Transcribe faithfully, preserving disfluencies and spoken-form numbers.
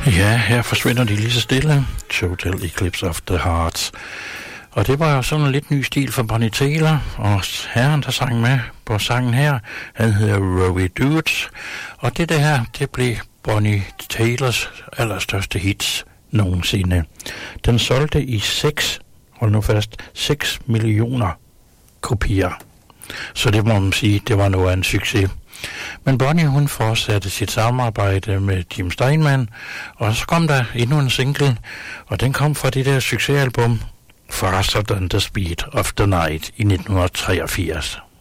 Ja, her forsvinder de lige så stille. Total Eclipse of the Heart. Og det var jo sådan en lidt ny stil for Bonnie Tyler, og herren, der sang med på sangen her, han hedder Rowie Dudes. Og det der her, det blev Bonnie Tylers allerstørste hits nogensinde. Den solgte i seks, hold nu fast, seks millioner kopier. Så det må man sige, det var noget af en succes. Men Bonnie, hun fortsatte sit samarbejde med Jim Steinman, og så kom der endnu en single, og den kom fra det der succesalbum Faster Than the Speed of the Night i nitten treogfirs.